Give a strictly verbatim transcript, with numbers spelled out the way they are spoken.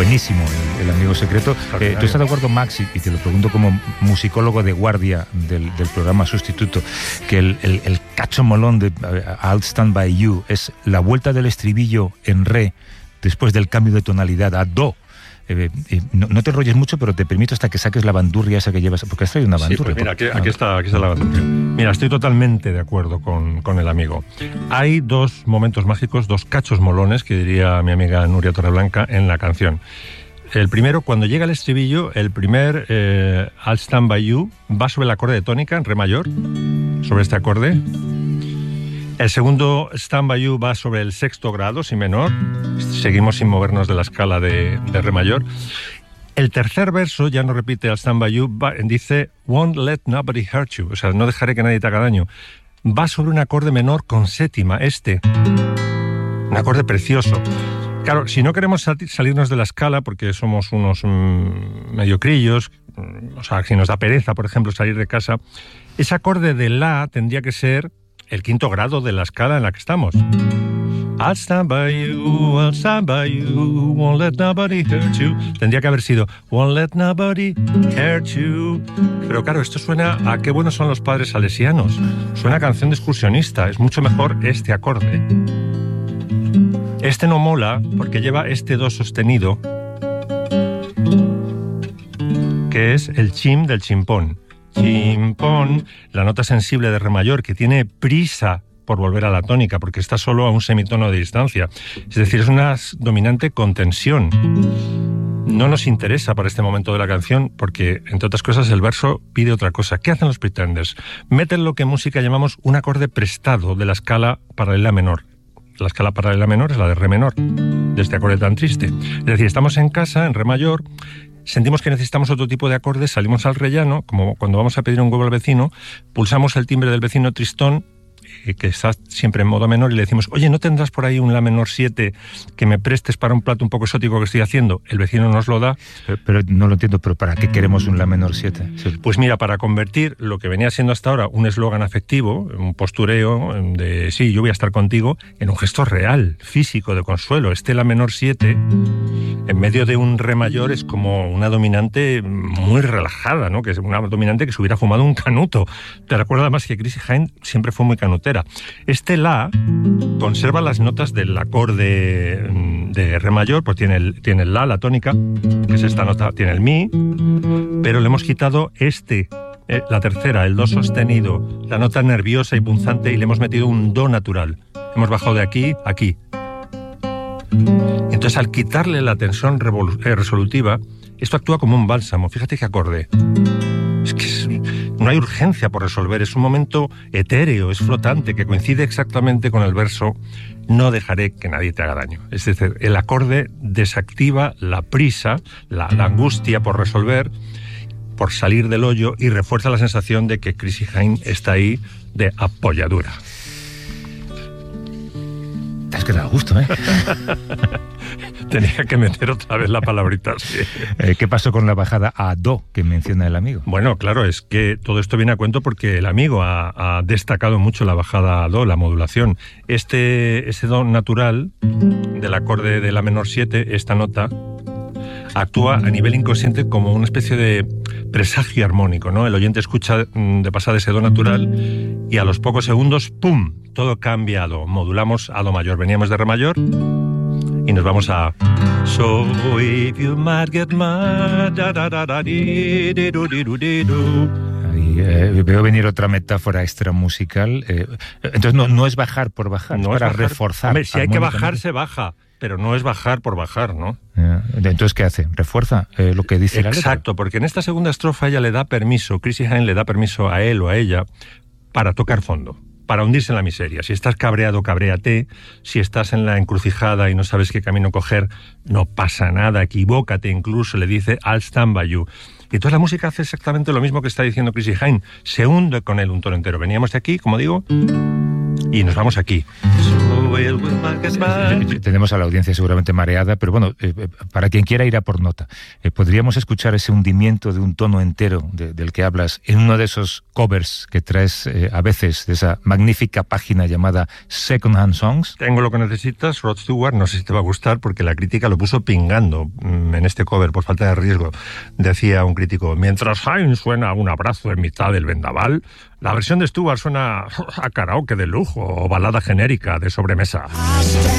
buenísimo el, el amigo secreto. Eh, ¿Tú estás de acuerdo, Max, y te lo pregunto como musicólogo de guardia del, del programa Sustituto, que el, el, el cacho molón de I'll Stand By You es la vuelta del estribillo en re después del cambio de tonalidad a do? Eh, eh, no, no te enrolles mucho, pero te permito hasta que saques la bandurria esa que llevas, porque has traído una bandurria. Sí, pues mira, aquí, aquí, está, aquí está la bandurria. Mira, estoy totalmente de acuerdo con, con el amigo. Hay dos momentos mágicos, dos cachos molones, que diría mi amiga Nuria Torreblanca, en la canción. El primero, cuando llega el estribillo, el primer eh, I'll Stand By You va sobre el acorde de tónica en re mayor, sobre este acorde. El segundo Stand By You va sobre el sexto grado, si menor. Seguimos sin movernos de la escala de, de re mayor. El tercer verso ya no repite al Stand By You, va, dice Won't let nobody hurt you, o sea, no dejaré que nadie te haga daño. Va sobre un acorde menor con séptima, este. Un acorde precioso. Claro, si no queremos salirnos de la escala, porque somos unos mmm, mediocrillos, o sea, si nos da pereza, por ejemplo, salir de casa, ese acorde de la tendría que ser el quinto grado de la escala en la que estamos. I'll stand by you, I'll stand by you, won't let nobody hurt you. Tendría que haber sido won't let nobody hurt you. Pero claro, esto suena a qué buenos son los padres salesianos. Suena a canción de excursionista. Es mucho mejor este acorde. Este no mola porque lleva este do sostenido, que es el chim del chimpón. Chimpón, la nota sensible de re mayor que tiene prisa por volver a la tónica porque está solo a un semitono de distancia. Es decir, es una dominante con tensión. No nos interesa para este momento de la canción porque, entre otras cosas, el verso pide otra cosa. ¿Qué hacen los Pretenders? Meten lo que en música llamamos un acorde prestado de la escala paralela menor. La escala paralela menor es la de re menor, de este acorde tan triste. Es decir, estamos en casa, en re mayor, sentimos que necesitamos otro tipo de acordes, salimos al rellano, como cuando vamos a pedir un huevo al vecino, pulsamos el timbre del vecino tristón, que está siempre en modo menor, y le decimos, oye, ¿no tendrás por ahí un la menor siete que me prestes para un plato un poco exótico que estoy haciendo? El vecino nos lo da. Pero, pero no lo entiendo, ¿pero para qué queremos un la menor siete? Sí. Pues mira, para convertir lo que venía siendo hasta ahora un eslogan afectivo, un postureo de sí, yo voy a estar contigo, en un gesto real, físico, de consuelo. Este la menor siete, en medio de un re mayor, es como una dominante muy relajada, ¿no? Que es una dominante que se hubiera fumado un canuto. Te recuerda además que Chrissie Hynde siempre fue muy canutera. Este la conserva las notas del acorde de re mayor, pues tiene el, tiene el la, la tónica, que es esta nota, tiene el mi, pero le hemos quitado este, eh, la tercera, el do sostenido, la nota nerviosa y punzante, y le hemos metido un do natural. Hemos bajado de aquí a aquí. Entonces, al quitarle la tensión revolu- eh, resolutiva, esto actúa como un bálsamo. Fíjate qué acorde. Es que es, no hay urgencia por resolver, es un momento etéreo, es flotante, que coincide exactamente con el verso no dejaré que nadie te haga daño. Es decir, el acorde desactiva la prisa, la, la angustia por resolver, por salir del hoyo, y refuerza la sensación de que Chrissie Hynde está ahí de apoyadura. Te has quedado a gusto, ¿eh? Tenía que meter otra vez la palabrita. Sí. Eh, ¿Qué pasó con la bajada a do que menciona el amigo? Bueno, claro, es que todo esto viene a cuento porque el amigo ha, ha destacado mucho la bajada a do, la modulación. Este, ese do natural del acorde de la menor siete, esta nota, actúa a nivel inconsciente como una especie de presagio armónico, ¿no? El oyente escucha de pasada ese do natural y a los pocos segundos, ¡pum!, todo cambia a do. Modulamos a do mayor. Veníamos de re mayor y nos vamos a So if you might get mad, da da da da di di du di du di du. Ahí, eh, veo venir otra metáfora extra musical. Eh, entonces no, no es bajar por bajar, No es para es bajar. reforzar. Hombre, si hay que bajar, se baja, pero no es bajar por bajar, ¿no? Yeah. Entonces, ¿qué hace? Refuerza eh, lo que dice la letra. Exacto, porque en esta segunda estrofa ella le da permiso, Chrissie Hynde le da permiso a él o a ella para tocar fondo, para hundirse en la miseria. Si estás cabreado, cabréate. Si estás en la encrucijada y no sabes qué camino coger, no pasa nada, equivócate. Incluso le dice I'll stand by you. Y entonces la música hace exactamente lo mismo que está diciendo Chrissie Hynde. Se hunde con él un tono entero. Veníamos de aquí, como digo, y nos vamos aquí. Tenemos a la audiencia seguramente mareada, pero bueno, eh, para quien quiera ir a por nota, eh, podríamos escuchar ese hundimiento de un tono entero de, del que hablas en uno de esos covers que traes eh, a veces de esa magnífica página llamada Second Hand Songs. Tengo lo que necesitas, Rod Stewart, no sé si te va a gustar porque la crítica lo puso pingando en este cover por falta de riesgo. Decía un crítico, mientras Haim suena un abrazo en mitad del vendaval, la versión de Stewart suena a karaoke de lujo o balada genérica de sobremesa.